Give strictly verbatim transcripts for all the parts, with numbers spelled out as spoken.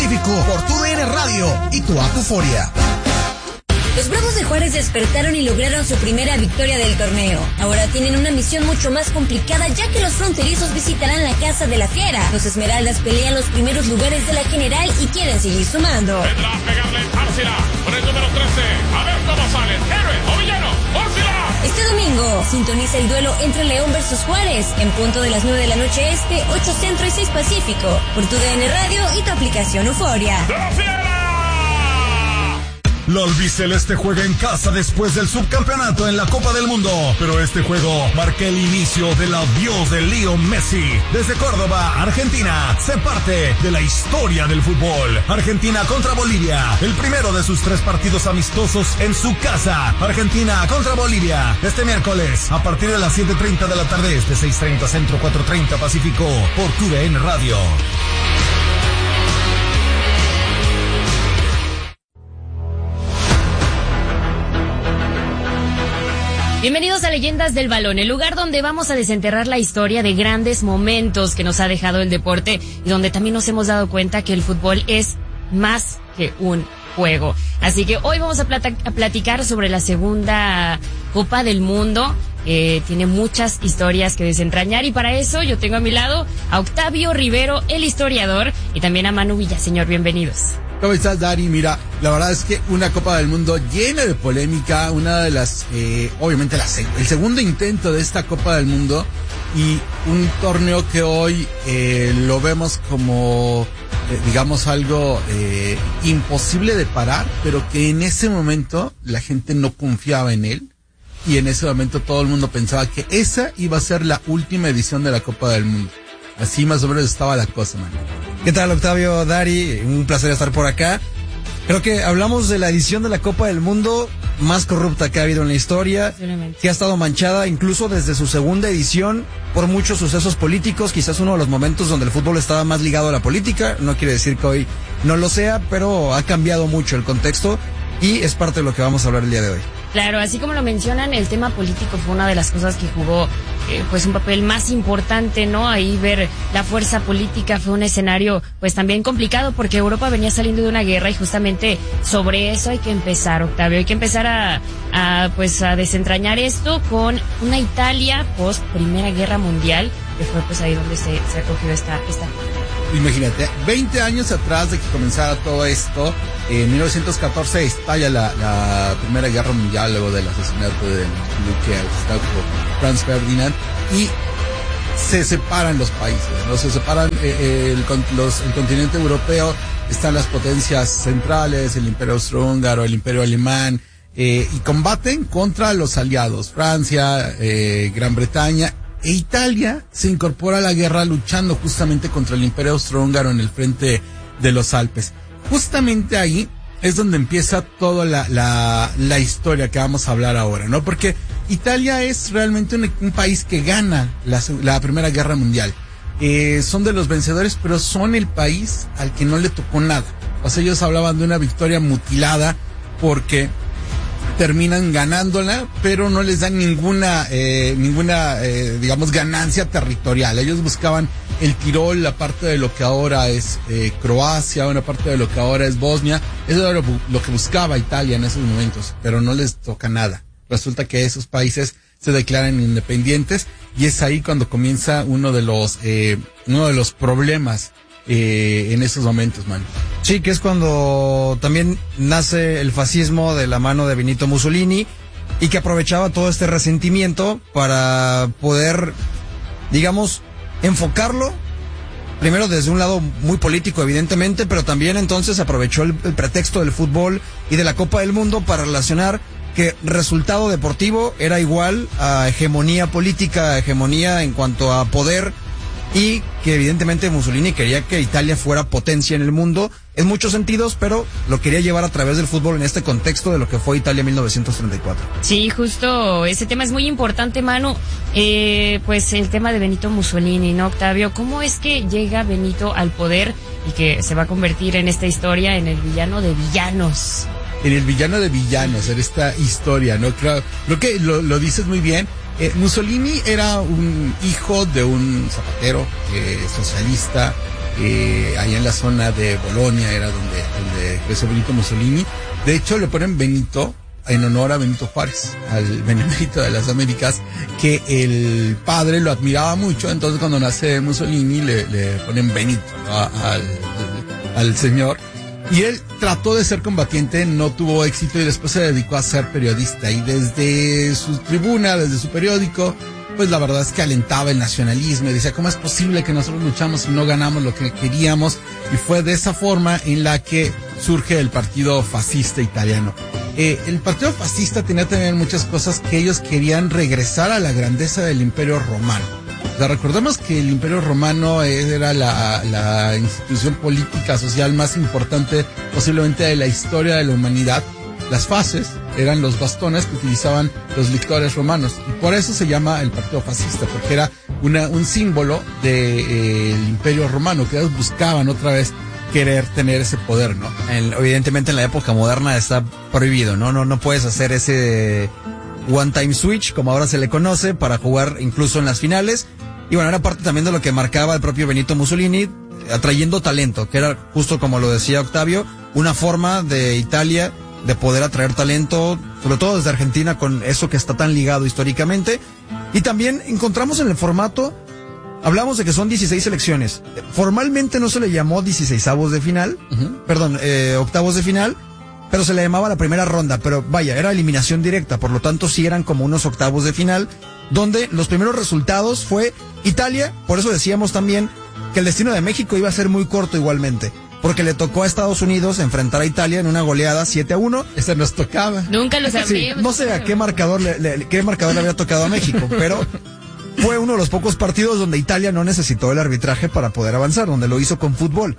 Pacífico por tu D N Radio y tu app Euforia. Los Bravos de Juárez despertaron y lograron su primera victoria del torneo. Ahora tienen una misión mucho más complicada, ya que los fronterizos visitarán la Casa de la Fiera. Los Esmeraldas pelean los primeros lugares de la general y quieren seguir sumando. Vendrá a pegarle Árcila con el número trece. A ver cómo salen. Héroe o villano. ¡Árcila! Este domingo sintoniza el duelo entre León versus Juárez en punto de las nueve de la noche este, ocho centro y seis pacífico, por tu D N Radio y tu aplicación Euforia. ¡De la Fiera! La albiceleste juega en casa después del subcampeonato en la Copa del Mundo, pero este juego marca el inicio del adiós de Leo Messi. Desde Córdoba, Argentina, se parte de la historia del fútbol. Argentina contra Bolivia, el primero de sus tres partidos amistosos en su casa. Argentina contra Bolivia, este miércoles, a partir de las siete treinta de la tarde, de seis treinta Centro, cuatro treinta Pacífico, por tu D N Radio. Bienvenidos a Leyendas del Balón, el lugar donde vamos a desenterrar la historia de grandes momentos que nos ha dejado el deporte y donde también nos hemos dado cuenta que el fútbol es más que un juego. Así que hoy vamos a, plata- a platicar sobre la segunda Copa del Mundo. Eh, tiene muchas historias que desentrañar y para eso yo tengo a mi lado a Octavio Rivero, el historiador, y también a Manu Villaseñor. Bienvenidos. ¿Cómo estás, Dari? Mira, la verdad es que una Copa del Mundo llena de polémica, una de las, eh, obviamente la, el segundo intento de esta Copa del Mundo y un torneo que hoy eh, lo vemos como, eh, digamos, algo eh, imposible de parar, pero que en ese momento la gente no confiaba en él y en ese momento todo el mundo pensaba que esa iba a ser la última edición de la Copa del Mundo. Así más o menos estaba la cosa, man. ¿Qué tal, Octavio, Dari? Un placer estar por acá. Creo que hablamos de la edición de la Copa del Mundo más corrupta que ha habido en la historia, que ha estado manchada incluso desde su segunda edición por muchos sucesos políticos, quizás uno de los momentos donde el fútbol estaba más ligado a la política. No quiere decir que hoy no lo sea, pero ha cambiado mucho el contexto y es parte de lo que vamos a hablar el día de hoy. Claro, así como lo mencionan, el tema político fue una de las cosas que jugó eh, pues un papel más importante, ¿no? Ahí ver la fuerza política fue un escenario pues también complicado porque Europa venía saliendo de una guerra y justamente sobre eso hay que empezar, Octavio, hay que empezar a, a pues a desentrañar esto con una Italia post Primera Guerra Mundial, que fue pues ahí donde se, se acogió esta, esta Imagínate, veinte años atrás de que comenzara todo esto, en mil novecientos catorce estalla la, la Primera Guerra Mundial luego del asesinato del duque austríaco Franz Ferdinand y se separan los países, ¿no? Se separan eh, el, los, el continente europeo, están las potencias centrales, el Imperio Austrohúngaro, el Imperio Alemán, eh, y combaten contra los aliados, Francia, eh, Gran Bretaña. E Italia se incorpora a la guerra luchando justamente contra el Imperio Austrohúngaro en el frente de los Alpes. Justamente ahí es donde empieza toda la, la, la historia que vamos a hablar ahora, ¿no? Porque Italia es realmente un, un país que gana la, la Primera Guerra Mundial. Eh, son de los vencedores, pero son el país al que no le tocó nada. O sea, ellos hablaban de una victoria mutilada porque terminan ganándola, pero no les dan ninguna, eh, ninguna, eh, digamos, ganancia territorial. Ellos buscaban el Tirol, la parte de lo que ahora es eh, Croacia, una parte de lo que ahora es Bosnia. Eso era lo, lo que buscaba Italia en esos momentos, pero no les toca nada. Resulta que esos países se declaran independientes y es ahí cuando comienza uno de los, eh, uno de los problemas Eh, en esos momentos, man. Sí, que es cuando también nace el fascismo de la mano de Benito Mussolini y que aprovechaba todo este resentimiento para poder, digamos, enfocarlo primero desde un lado muy político, evidentemente, pero también entonces aprovechó el, el pretexto del fútbol y de la Copa del Mundo para relacionar que resultado deportivo era igual a hegemonía política, a hegemonía en cuanto a poder, y que evidentemente Mussolini quería que Italia fuera potencia en el mundo en muchos sentidos, pero lo quería llevar a través del fútbol en este contexto de lo que fue Italia en mil novecientos treinta y cuatro. Sí, justo ese tema es muy importante, Manu. Eh, pues el tema de Benito Mussolini, ¿no, Octavio? ¿Cómo es que llega Benito al poder y que se va a convertir en esta historia en el villano de villanos? En el villano de villanos, en esta historia, ¿no? Creo, creo que lo, lo dices muy bien. Eh, Mussolini era un hijo de un zapatero eh, socialista eh, allá en la zona de Bolonia era donde, donde creció Benito Mussolini. De hecho, le ponen Benito en honor a Benito Juárez, al benemérito de las Américas, que el padre lo admiraba mucho. Entonces, cuando nace Mussolini, le, le ponen Benito, ¿no? al, al señor. Y él trató de ser combatiente, no tuvo éxito y después se dedicó a ser periodista. Y desde su tribuna, desde su periódico, pues la verdad es que alentaba el nacionalismo y decía, ¿cómo es posible que nosotros luchamos y no ganamos lo que queríamos? Y fue de esa forma en la que surge el partido fascista italiano. Eh, el partido fascista tenía también muchas cosas que ellos querían regresar a la grandeza del Imperio Romano. O sea, recordemos que el Imperio Romano era la, la institución política, social más importante posiblemente de la historia de la humanidad. Las fases eran los bastones que utilizaban los lictores romanos y por eso se llama el partido fascista, porque era una, un símbolo del de, eh, Imperio Romano, que ellos buscaban otra vez querer tener ese poder, ¿no? El, evidentemente en la época moderna está prohibido, ¿no? No, no puedes hacer ese one time switch, como ahora se le conoce, para jugar incluso en las finales. Y bueno, era parte también de lo que marcaba el propio Benito Mussolini, atrayendo talento, que era justo como lo decía Octavio, una forma de Italia de poder atraer talento, sobre todo desde Argentina, con eso que está tan ligado históricamente. Y también encontramos en el formato, hablamos de que son dieciséis selecciones. Formalmente no se le llamó dieciseisavos de final, uh-huh. perdón, eh, octavos de final, pero se le llamaba la primera ronda, pero vaya, era eliminación directa, por lo tanto sí eran como unos octavos de final, donde los primeros resultados fue Italia. Por eso decíamos también que el destino de México iba a ser muy corto igualmente, porque le tocó a Estados Unidos enfrentar a Italia en una goleada siete a uno. Ese nos tocaba. Nunca lo sabíamos. Sí, no sé a qué marcador le, le, qué marcador le había tocado a México, pero fue uno de los pocos partidos donde Italia no necesitó el arbitraje para poder avanzar, donde lo hizo con fútbol.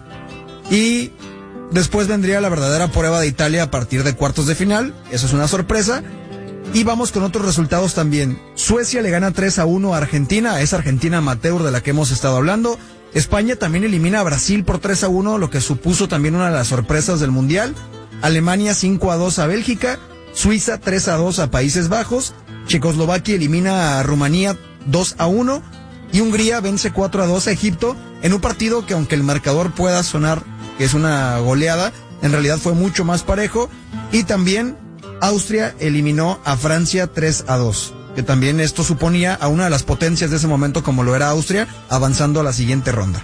Y después vendría la verdadera prueba de Italia a partir de cuartos de final. Eso es una sorpresa. Y vamos con otros resultados también. Suecia le gana tres a uno a Argentina, esa Argentina amateur de la que hemos estado hablando. España también elimina a Brasil por tres a uno, lo que supuso también una de las sorpresas del Mundial. Alemania cinco a dos a Bélgica. Suiza tres a dos a Países Bajos. Checoslovaquia elimina a Rumanía dos a uno. Y Hungría vence cuatro a dos a Egipto en un partido que, aunque el marcador pueda sonar que es una goleada, en realidad fue mucho más parejo. Y también Austria eliminó a Francia tres a dos, que también esto suponía a una de las potencias de ese momento, como lo era Austria, avanzando a la siguiente ronda.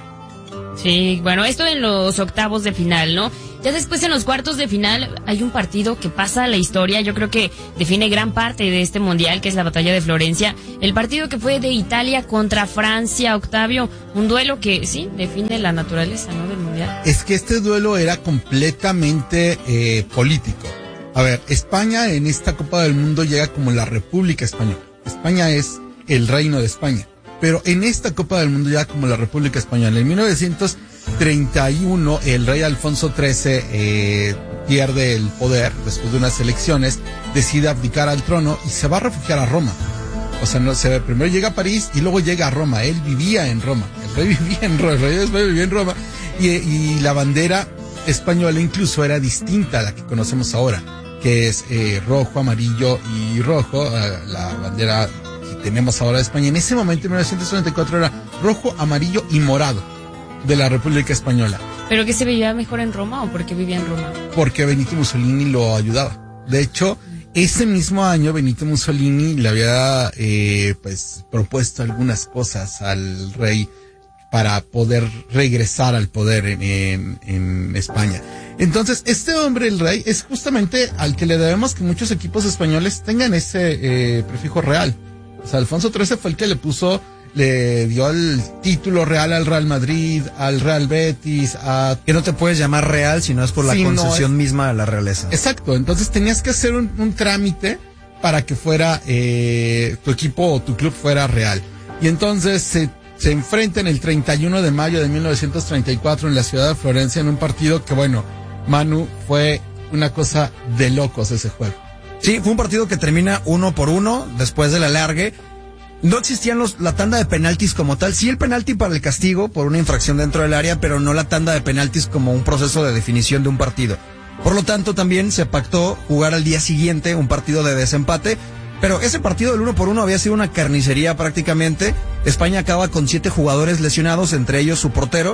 Sí, bueno, esto en los octavos de final, ¿no? Ya después en los cuartos de final hay un partido que pasa a la historia, yo creo que define gran parte de este mundial, que es la batalla de Florencia, el partido que fue de Italia contra Francia, Octavio, un duelo que sí, define la naturaleza, ¿no?, del mundial. Es que este duelo era completamente eh, político. A ver, España en esta Copa del Mundo llega como la República Española. España es el reino de España. Pero en esta Copa del Mundo llega como la República Española. En mil novecientos treinta y uno, el rey Alfonso trece eh, pierde el poder después de unas elecciones, decide abdicar al trono y se va a refugiar a Roma. O sea, no, se, primero llega a París y luego llega a Roma. Él vivía en Roma. El rey vivía en Roma. El rey después vivía en Roma. Y, y la bandera española incluso era distinta a la que conocemos ahora, que es eh, rojo, amarillo y rojo, eh, la bandera que tenemos ahora de España. En ese momento, en mil novecientos noventa y cuatro, era rojo, amarillo y morado de la República Española. ¿Pero que se vivía mejor en Roma o por qué vivía en Roma? Porque Benito Mussolini lo ayudaba. De hecho, ese mismo año Benito Mussolini le había eh, pues propuesto algunas cosas al rey para poder regresar al poder en, en, en España. Entonces, este hombre, el rey, es justamente al que le debemos que muchos equipos españoles tengan ese eh, prefijo real. O sea, Alfonso trece fue el que le puso, le dio el título real al Real Madrid, al Real Betis, a... Que no te puedes llamar real si no es por la sí, concesión no es... misma de la realeza. Exacto, entonces tenías que hacer un, un trámite para que fuera, eh, tu equipo o tu club fuera real. Y entonces se... se enfrentan el treinta y uno de mayo de mil novecientos treinta y cuatro en la ciudad de Florencia en un partido que, bueno, Manu, fue una cosa de locos ese juego. Sí, fue un partido que termina uno por uno después del alargue. No existían los, la tanda de penaltis como tal. Sí, el penalti para el castigo por una infracción dentro del área, pero no la tanda de penaltis como un proceso de definición de un partido. Por lo tanto, también se pactó jugar al día siguiente un partido de desempate. Pero ese partido del uno por uno había sido una carnicería prácticamente. España acaba con siete jugadores lesionados, entre ellos su portero.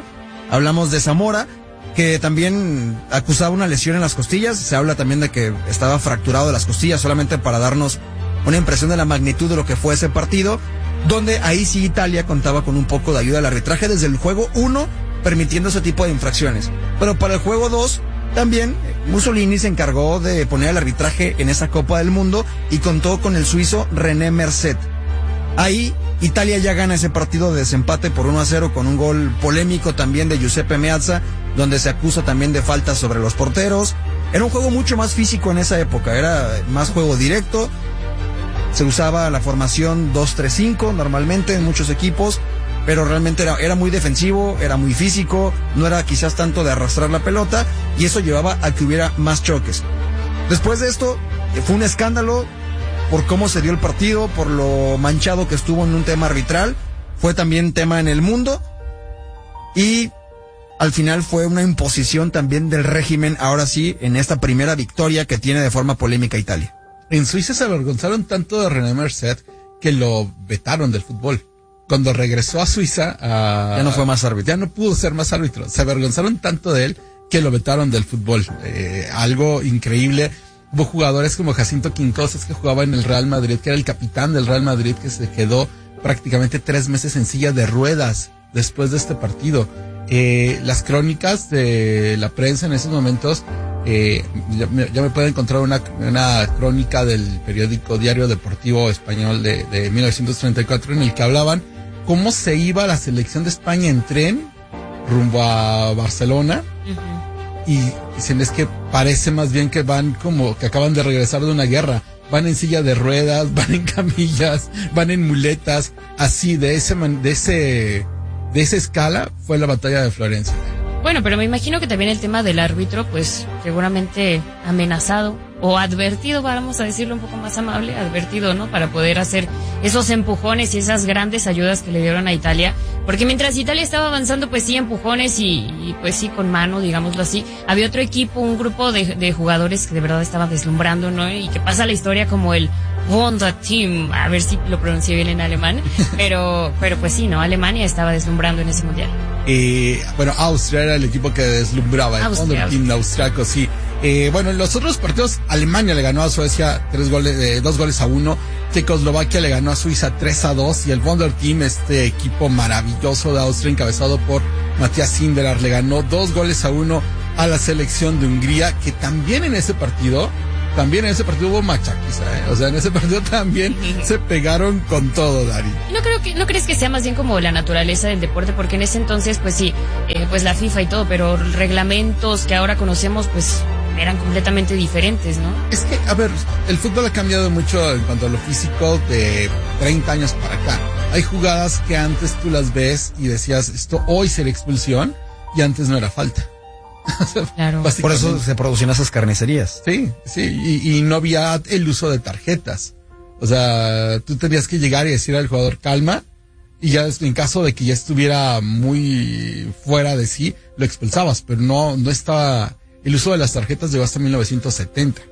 Hablamos de Zamora, que también acusaba una lesión en las costillas. Se habla también de que estaba fracturado de las costillas, solamente para darnos una impresión de la magnitud de lo que fue ese partido, donde ahí sí Italia contaba con un poco de ayuda del arbitraje desde el juego uno, permitiendo ese tipo de infracciones. Pero para el juego dos, también Mussolini se encargó de poner el arbitraje en esa Copa del Mundo y contó con el suizo René Merced. Ahí Italia ya gana ese partido de desempate por uno a cero con un gol polémico también de Giuseppe Meazza, donde se acusa también de faltas sobre los porteros. Era un juego mucho más físico en esa época, era más juego directo. Se usaba la formación dos tres cinco normalmente en muchos equipos, pero realmente era, era muy defensivo, era muy físico, no era quizás tanto de arrastrar la pelota, y eso llevaba a que hubiera más choques. Después de esto, fue un escándalo por cómo se dio el partido, por lo manchado que estuvo en un tema arbitral, fue también tema en el mundo, y al final fue una imposición también del régimen, ahora sí, en esta primera victoria que tiene de forma polémica Italia. En Suiza se avergonzaron tanto de René Merced que lo vetaron del fútbol. Cuando regresó a Suiza, uh, ya no fue más árbitro. Ya no pudo ser más árbitro. Se avergonzaron tanto de él que lo vetaron del fútbol. Eh, algo increíble. Hubo jugadores como Jacinto Quincoces, que jugaba en el Real Madrid, que era el capitán del Real Madrid, que se quedó prácticamente tres meses en silla de ruedas después de este partido. Eh, las crónicas de la prensa en esos momentos, eh, ya, ya me pueden encontrar una, una crónica del periódico Diario Deportivo Español de, de mil novecientos treinta y cuatro, en el que hablaban cómo se iba la selección de España en tren rumbo a Barcelona. Uh-huh. Y dicen, es que parece más bien que van como que acaban de regresar de una guerra. Van en silla de ruedas, van en camillas, van en muletas. Así, de ese, de ese, de esa escala fue la batalla de Florencia. Bueno, pero me imagino que también el tema del árbitro, pues seguramente amenazado o advertido, vamos a decirlo un poco más amable, advertido, ¿no? Para poder hacer esos empujones y esas grandes ayudas que le dieron a Italia. Porque mientras Italia estaba avanzando, pues sí, empujones y, y pues sí, con mano, digámoslo así. Había otro equipo, un grupo de, de jugadores que de verdad estaba deslumbrando, ¿no? Y que pasa la historia como el Wunderteam, a ver si lo pronuncié bien en alemán. Pero, pero pues sí, ¿no? Alemania estaba deslumbrando en ese mundial. Eh, bueno, Austria era el equipo que deslumbraba, el Wunderteam austriaco, sí. Eh, bueno, en los otros partidos, Alemania le ganó a Suecia tres goles, eh, dos goles a uno. Checoslovaquia le ganó a Suiza tres a dos. Y el Wunderteam, este equipo maravilloso de Austria, encabezado por Matthias Sindelar, le ganó dos goles a uno a la selección de Hungría, que también en ese partido, también en ese partido hubo machaquiza, ¿eh? O sea, en ese partido también se pegaron con todo, Dari. No creo que, no crees que sea más bien como la naturaleza del deporte, porque en ese entonces, pues sí, eh, pues la FIFA y todo, pero reglamentos que ahora conocemos, pues eran completamente diferentes, ¿no? Es que, a ver, el fútbol ha cambiado mucho en cuanto a lo físico de treinta años para acá. Hay jugadas que antes tú las ves y decías, esto hoy sería expulsión, y antes no era falta. Claro. Por eso se producían esas carnicerías. Sí, sí, y, y no había el uso de tarjetas. O sea, tú tenías que llegar y decir al jugador calma, y ya en caso de que ya estuviera muy fuera de sí, lo expulsabas, pero no, no estaba. El uso de las tarjetas llegó hasta mil novecientos setenta.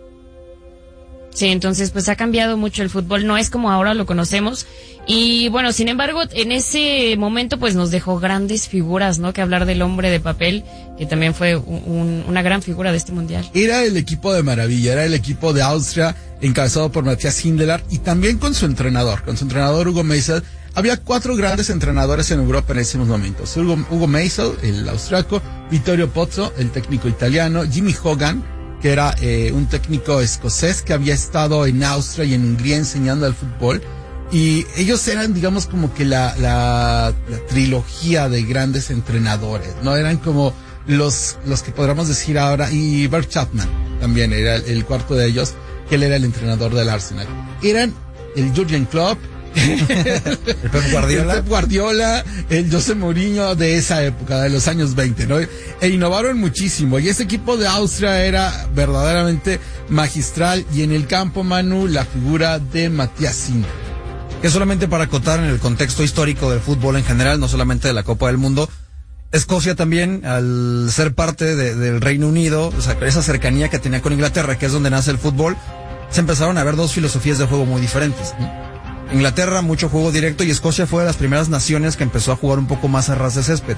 Sí, entonces pues ha cambiado mucho el fútbol, no es como ahora lo conocemos. Y bueno, sin embargo, en ese momento pues nos dejó grandes figuras, ¿no? Que hablar del hombre de papel, que también fue un, una gran figura de este mundial. Era el equipo de maravilla, era el equipo de Austria, encabezado por Matthias Sindelar, y también con su entrenador, con su entrenador Hugo Meisel. Había cuatro grandes entrenadores en Europa en esos momentos. Hugo, Hugo Meisel, el austriaco, Vittorio Pozzo, el técnico italiano, Jimmy Hogan, que era eh, un técnico escocés que había estado en Austria y en Hungría enseñando el fútbol. Y ellos eran, digamos, como que la, la, la trilogía de grandes entrenadores, ¿no? Eran como los, los que podríamos decir ahora, y Bert Chapman también era el, el cuarto de ellos, que él era el entrenador del Arsenal. Eran el Jürgen Klopp, el Pep Guardiola, el Pep Guardiola, el José Mourinho de esa época, de los años veinte, ¿no? E innovaron muchísimo, y ese equipo de Austria era verdaderamente magistral, y en el campo, Manu, la figura de Matthias Sindelar. Que solamente para acotar en el contexto histórico del fútbol en general, no solamente de la Copa del Mundo, Escocia también, al ser parte de, del Reino Unido, o sea, esa cercanía que tenía con Inglaterra, que es donde nace el fútbol, se empezaron a ver dos filosofías de juego muy diferentes. Inglaterra, mucho juego directo, y Escocia fue de las primeras naciones que empezó a jugar un poco más a ras de césped.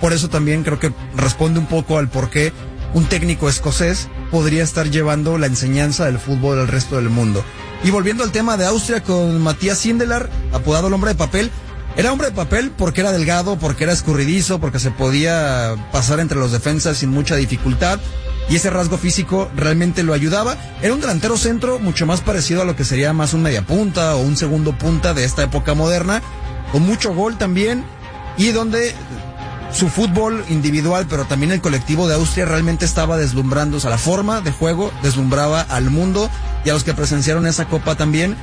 por eso también creo que responde un poco al por qué un técnico escocés podría estar llevando la enseñanza del fútbol al resto del mundo. Y volviendo al tema de Austria con Matías Sindelar, apodado el hombre de papel, era hombre de papel porque era delgado, porque era escurridizo, porque se podía pasar entre los defensas sin mucha dificultad, y ese rasgo físico realmente lo ayudaba. Era un delantero centro mucho más parecido a lo que sería más un mediapunta o un segundo punta de esta época moderna, con mucho gol también, y donde su fútbol individual, pero también el colectivo de Austria realmente estaba deslumbrando. O sea, la forma de juego deslumbraba al mundo y a los que presenciaron esa copa también.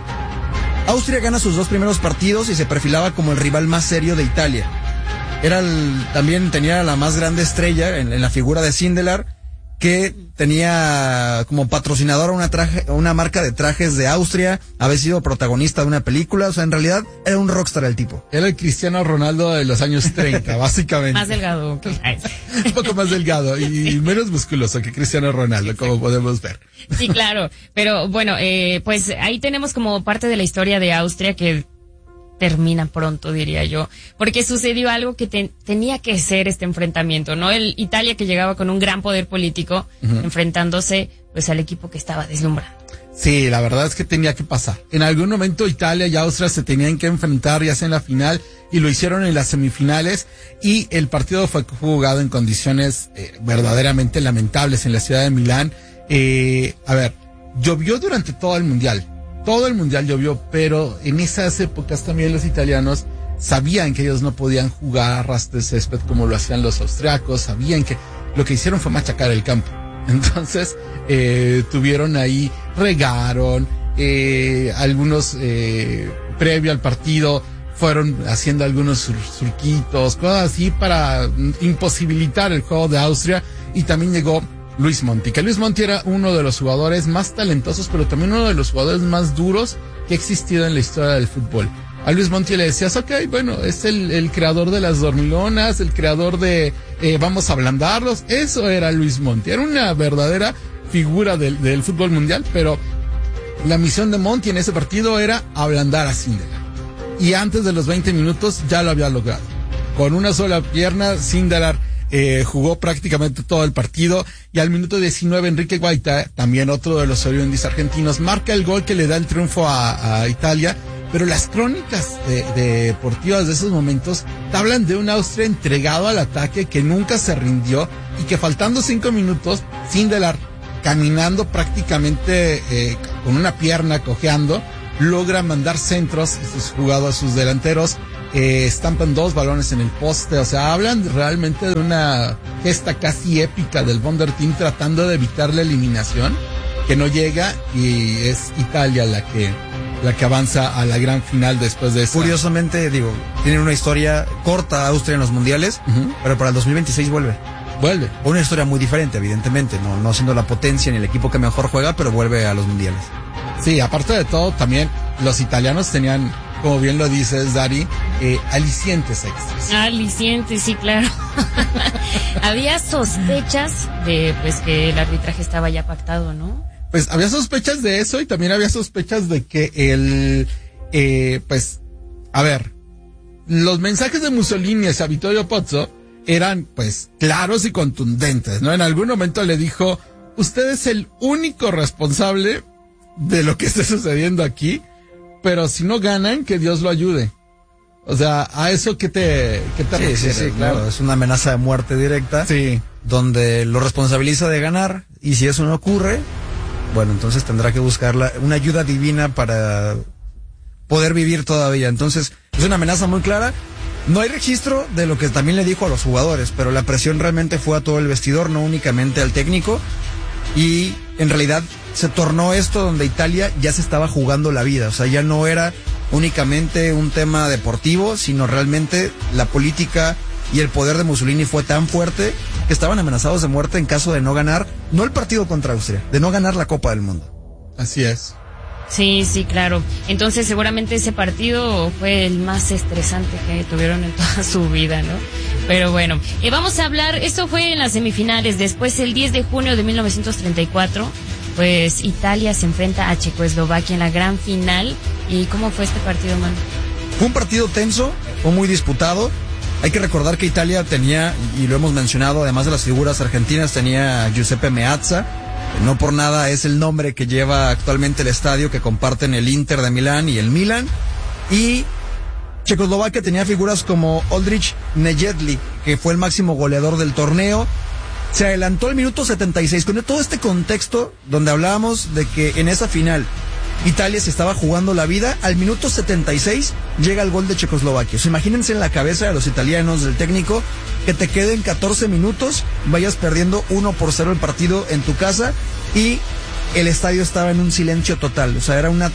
Austria gana sus dos primeros partidos y se perfilaba como el rival más serio de Italia. Era el, también tenía la más grande estrella en, en la figura de Sindelar, que tenía como patrocinador una traje, una marca de trajes de Austria, había sido protagonista de una película, o sea, en realidad era un rockstar el tipo. Era el Cristiano Ronaldo de los años treinta, básicamente. Más delgado. Un poco más delgado y menos musculoso que Cristiano Ronaldo, como podemos ver. Sí, claro, pero bueno, eh, pues ahí tenemos como parte de la historia de Austria que termina pronto, diría yo, porque sucedió algo que te, tenía que ser este enfrentamiento, ¿no? El Italia, que llegaba con un gran poder político, uh-huh, enfrentándose pues al equipo que estaba deslumbrando. Sí, la verdad es que tenía que pasar. En algún momento Italia y Austria se tenían que enfrentar, ya sea en la final, y lo hicieron en las semifinales, y el partido fue jugado en condiciones eh, verdaderamente lamentables en la ciudad de Milán. Eh, a ver, llovió durante todo el mundial. Todo el mundial llovió, pero en esas épocas también los italianos sabían que ellos no podían jugar a ras de césped como lo hacían los austriacos, sabían que lo que hicieron fue machacar el campo. Entonces, eh, tuvieron ahí, regaron, eh, algunos, eh, previo al partido, fueron haciendo algunos sur- surquitos, cosas así para imposibilitar el juego de Austria, y también llegó Luis Monti, que Luis Monti era uno de los jugadores más talentosos, pero también uno de los jugadores más duros que ha existido en la historia del fútbol. A Luis Monti le decías, ok, bueno, es el, el creador de las dormilonas, el creador de eh, vamos a ablandarlos. Eso era Luis Monti, era una verdadera figura del, del fútbol mundial, pero la misión de Monti en ese partido era ablandar a Sindelar. Y antes de los veinte minutos ya lo había logrado. Con una sola pierna, Sindelar Eh, jugó prácticamente todo el partido, y al minuto diecinueve Enrique Guaita, también otro de los oriundes argentinos, marca el gol que le da el triunfo a, a Italia. Pero las crónicas de, de deportivas de esos momentos te hablan de un Austria entregado al ataque, que nunca se rindió, y que faltando cinco minutos, Sindelar, caminando prácticamente eh, con una pierna cojeando, logra mandar centros, y sus jugadores, sus delanteros Eh, estampan dos balones en el poste. O sea, hablan realmente de una gesta casi épica del Wonder Team tratando de evitar la eliminación, que no llega, y es Italia la que la que avanza a la gran final después de eso. Curiosamente, digo, tienen una historia corta Austria en los mundiales, uh-huh, pero para el dos mil veintiséis vuelve. Vuelve. Una historia muy diferente, evidentemente, no, no siendo la potencia ni el equipo que mejor juega, pero vuelve a los mundiales. Sí, aparte de todo, también los italianos tenían, como bien lo dices, Dari, eh, alicientes extras. Alicientes, sí, claro. Había sospechas de, pues, que el arbitraje estaba ya pactado, ¿no? Pues había sospechas de eso, y también había sospechas de que el, eh, pues, a ver, los mensajes de Mussolini hacia Vittorio Pozzo eran, pues, claros y contundentes, ¿no? En algún momento le dijo, usted es el único responsable de lo que esté sucediendo aquí, pero si no ganan, que Dios lo ayude. O sea, a eso que te, que te sí, refieres, sí, sí, ¿no? claro, es una amenaza de muerte directa. Sí. Donde lo responsabiliza de ganar, y si eso no ocurre, bueno, entonces tendrá que buscar la, una ayuda divina para poder vivir todavía. Entonces, es una amenaza muy clara. No hay registro de lo que también le dijo a los jugadores, pero la presión realmente fue a todo el vestidor, no únicamente al técnico. Y en realidad se tornó esto donde Italia ya se estaba jugando la vida. O sea, ya no era únicamente un tema deportivo, sino realmente la política y el poder de Mussolini fue tan fuerte que estaban amenazados de muerte en caso de no ganar, no el partido contra Austria, de no ganar la Copa del Mundo. Así es. Sí, sí, claro. Entonces seguramente ese partido fue el más estresante que tuvieron en toda su vida, ¿no? Pero bueno, eh, vamos a hablar, esto fue en las semifinales. Después, el diez de junio de mil novecientos treinta y cuatro, pues Italia se enfrenta a Checoslovaquia en la gran final. ¿Y cómo fue este partido, Manu? Fue un partido tenso, fue muy disputado. Hay que recordar que Italia tenía, y lo hemos mencionado, además de las figuras argentinas, tenía a Giuseppe Meazza. No por nada es el nombre que lleva actualmente el estadio, que comparten el Inter de Milán y el Milan. Y Checoslovaquia tenía figuras como Oldrich Nejedly, que fue el máximo goleador del torneo. Se adelantó al minuto setenta y seis. Con todo este contexto donde hablábamos de que en esa final Italia se estaba jugando la vida, al minuto setenta y seis llega el gol de Checoslovaquia. O sea, imagínense en la cabeza de los italianos, del técnico, que te queden catorce minutos, vayas perdiendo uno por cero el partido en tu casa y el estadio estaba en un silencio total. O sea, era una,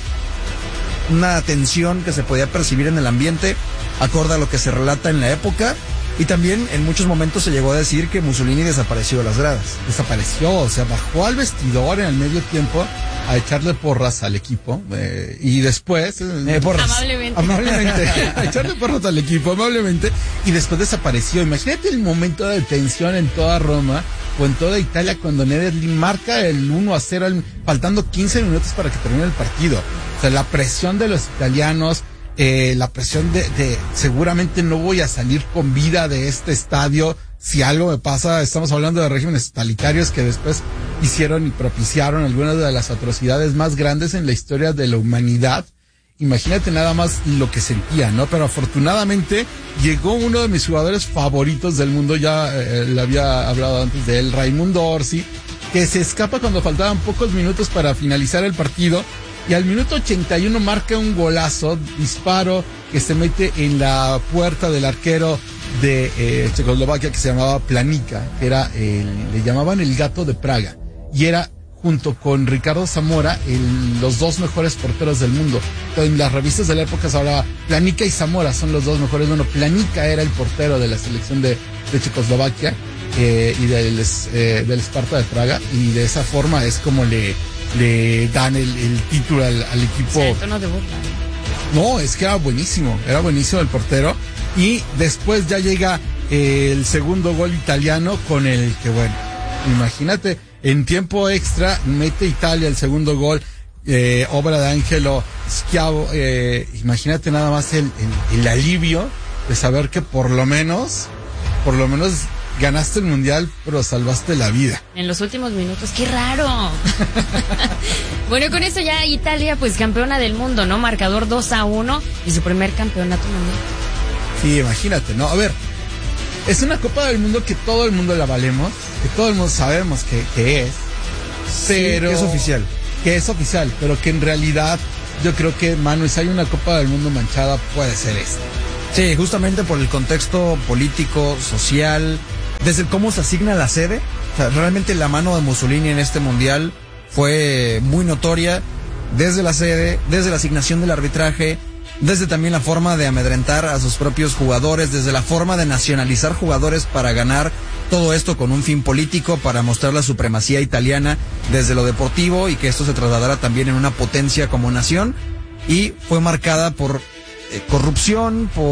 una tensión que se podía percibir en el ambiente, acorde a lo que se relata en la época. Y también en muchos momentos se llegó a decir que Mussolini desapareció de las gradas. Desapareció, o sea, bajó al vestidor en el medio tiempo a echarle porras al equipo eh, y después eh, porras. Amablemente. Amablemente, a echarle porras al equipo, amablemente, y después desapareció. Imagínate el momento de tensión en toda Roma o en toda Italia cuando Nejedly marca el uno a cero, faltando quince minutos para que termine el partido. O sea, la presión de los italianos, Eh, la presión de, de seguramente no voy a salir con vida de este estadio si algo me pasa. Estamos hablando de regímenes totalitarios que después hicieron y propiciaron algunas de las atrocidades más grandes en la historia de la humanidad. Imagínate nada más lo que sentía, ¿no? Pero afortunadamente llegó uno de mis jugadores favoritos del mundo, ya eh, le había hablado antes de él, Raimundo Orsi, que se escapa cuando faltaban pocos minutos para finalizar el partido. Y al minuto ochenta y uno marca un golazo, disparo que se mete en la puerta del arquero de eh, Checoslovaquia, que se llamaba Planica, que era el, le llamaban el gato de Praga, y era junto con Ricardo Zamora el, los dos mejores porteros del mundo. Entonces, en las revistas de la época se hablaba Planica y Zamora son los dos mejores. Bueno, Planica era el portero de la selección de, de Checoslovaquia eh, y del, eh, del Sparta de Praga, y de esa forma es como le le dan el, el título al, al equipo. Sí, tono de burla. No, es que era buenísimo, era buenísimo el portero. Y después ya llega eh, el segundo gol italiano, con el que, bueno, imagínate, en tiempo extra mete Italia el segundo gol, eh, obra de Angelo Schiavo. Eh, imagínate nada más el, el, el alivio de saber que por lo menos, por lo menos ganaste el mundial, pero salvaste la vida. En los últimos minutos, ¡qué raro! Bueno, con eso ya Italia, pues campeona del mundo, ¿no? Marcador dos a uno y su primer campeonato mundial. Sí, imagínate, ¿no? A ver, es una Copa del Mundo que todo el mundo la valemos, que todo el mundo sabemos que, que es, pero... Sí, que es oficial. Que es oficial, pero que en realidad yo creo que, Manu, si hay una Copa del Mundo manchada, puede ser esta. Sí, justamente por el contexto político, social, desde cómo se asigna la sede. O sea, realmente la mano de Mussolini en este mundial fue muy notoria, desde la sede, desde la asignación del arbitraje, desde también la forma de amedrentar a sus propios jugadores, desde la forma de nacionalizar jugadores para ganar todo esto con un fin político, para mostrar la supremacía italiana desde lo deportivo y que esto se trasladara también en una potencia como nación. Y fue marcada por eh, corrupción, por